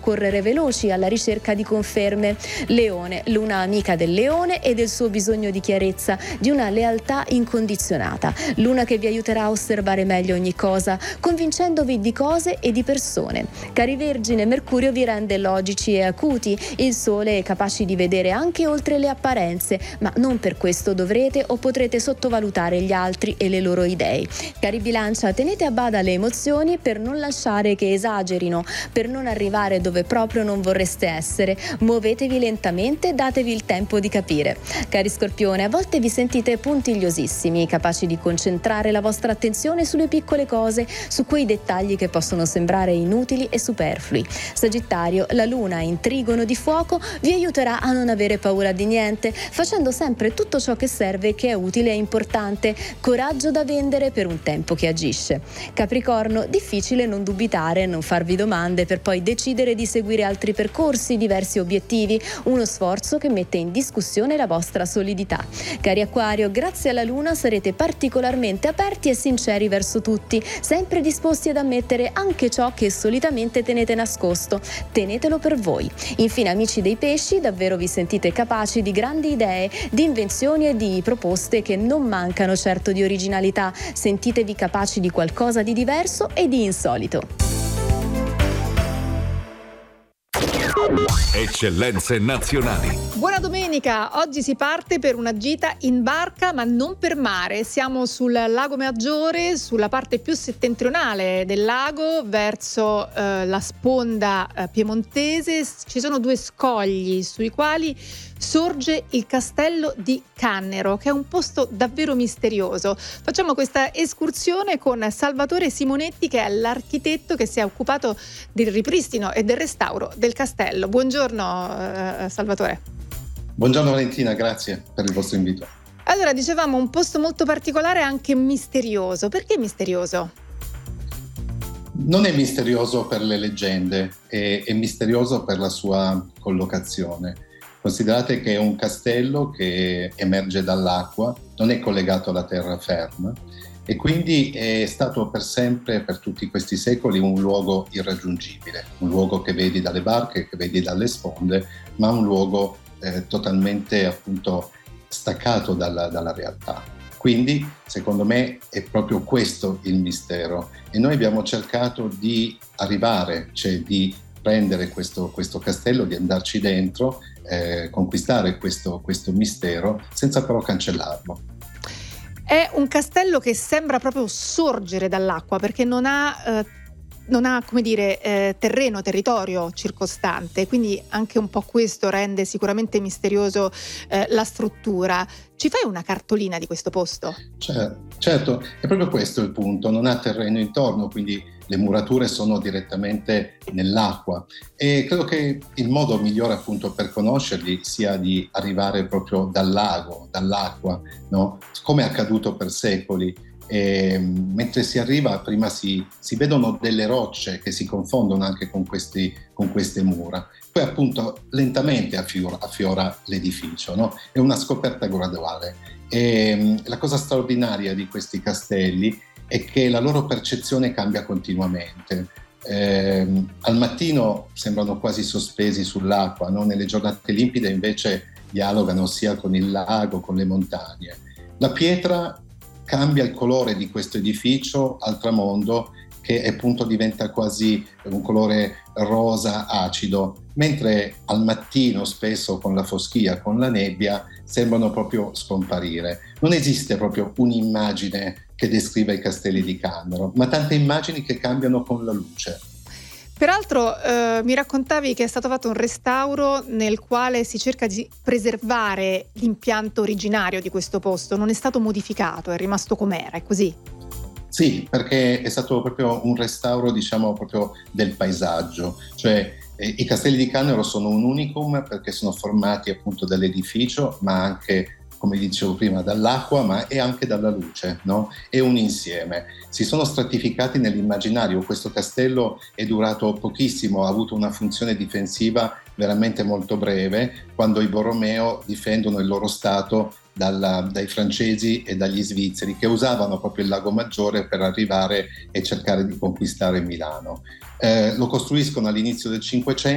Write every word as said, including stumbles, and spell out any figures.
correre veloci alla ricerca di conferme. Leone, luna amica del leone e del suo bisogno di chiarezza, di una lealtà incondizionata. Luna che vi aiuterà a osservare meglio ogni cosa, convincendovi di cose e di persone. Cari Vergine, Mercurio vi rende logici e acuti, il Sole è capaci di vedere anche oltre le apparenze, ma non per questo dovrete o potrete sottovalutare gli altri e le loro idee. Cari Bilancia, tenete a bada le emozioni per non lasciare che esagerino, per non arrivare dove proprio non vorreste essere. Muovetevi lentamente, datevi il tempo di capire. Cari Scorpione, a volte vi sentite puntigliosissimi, capaci di concentrare la vostra attenzione sulle piccole cose, su quei dettagli che possono sembrare inutili e superflui. Sagittario, la luna in trigono di fuoco vi aiuterà a non avere paura di niente, facendo sempre tutto ciò che serve e che è utile e importante. Coraggio da vendere per un tempo che agisce. Capricorno, difficile non dubitare, non farvi domande per poi decidere di seguire altri percorsi, diversi obiettivi, uno sforzo che mette in discussione la vostra solidità. Cari Acquario, grazie alla luna sarete particolarmente aperti e sinceri verso tutti, sempre disposti ad ammettere anche ciò che solitamente tenete nascosto. Tenetelo per voi. Infine, amici dei pesci, davvero vi sentite capaci di grandi idee, di invenzioni e di proposte che non mancano certo di originalità. Sentitevi capaci di qualcosa di diverso e di insolito. Eccellenze nazionali. Buona domenica, oggi si parte per una gita in barca ma non per mare. Siamo sul Lago Maggiore, sulla parte più settentrionale del lago, verso eh, la sponda eh, piemontese. Ci sono due scogli sui quali sorge il castello di Cannero, che è un posto davvero misterioso. Facciamo questa escursione con Salvatore Simonetti, che è l'architetto che si è occupato del ripristino e del restauro del castello. Buongiorno eh, Salvatore. Buongiorno Valentina, grazie per il vostro invito. Allora, dicevamo un posto molto particolare e anche misterioso. Perché misterioso? Non è misterioso per le leggende, è, è misterioso per la sua collocazione. Considerate che è un castello che emerge dall'acqua, non è collegato alla terraferma e quindi è stato per sempre, per tutti questi secoli, un luogo irraggiungibile, un luogo che vedi dalle barche, che vedi dalle sponde, ma un luogo eh, totalmente appunto staccato dalla, dalla realtà. Quindi, secondo me, è proprio questo il mistero e noi abbiamo cercato di arrivare, cioè di prendere questo, questo castello, di andarci dentro, eh, conquistare questo, questo mistero senza però cancellarlo. È un castello che sembra proprio sorgere dall'acqua perché non ha, eh, non ha come dire, eh, terreno, territorio circostante, quindi anche un po' questo rende sicuramente misterioso eh, la struttura. Ci fai una cartolina di questo posto? Cioè, certo, è proprio questo il punto, non ha terreno intorno, quindi le murature sono direttamente nell'acqua e credo che il modo migliore appunto per conoscerli sia di arrivare proprio dal lago, dall'acqua, no? Come è accaduto per secoli. E, mentre si arriva prima si, si vedono delle rocce che si confondono anche con, questi, con queste mura, poi appunto lentamente affiora, affiora l'edificio, no? È una scoperta graduale e la cosa straordinaria di questi castelli è che la loro percezione cambia continuamente. Eh, al mattino sembrano quasi sospesi sull'acqua, no? Nelle giornate limpide invece dialogano sia con il lago, con le montagne. La pietra cambia il colore di questo edificio al tramonto, che appunto diventa quasi un colore rosa acido, mentre al mattino spesso con la foschia, con la nebbia, sembrano proprio scomparire. Non esiste proprio un'immagine che descriva i castelli di Cannero, ma tante immagini che cambiano con la luce. Peraltro eh, mi raccontavi che è stato fatto un restauro nel quale si cerca di preservare l'impianto originario di questo posto, non è stato modificato, è rimasto com'era, è così? Sì, perché è stato proprio un restauro, diciamo, proprio del paesaggio, cioè eh, i castelli di Cannero sono un unicum perché sono formati appunto dall'edificio, ma anche, come dicevo prima, dall'acqua, ma e anche dalla luce, no? È un insieme. Si sono stratificati nell'immaginario. Questo castello è durato pochissimo, ha avuto una funzione difensiva veramente molto breve, quando i Borromeo difendono il loro stato dalla, dai francesi e dagli svizzeri, che usavano proprio il Lago Maggiore per arrivare e cercare di conquistare Milano. Eh, lo costruiscono all'inizio del Cinquecento.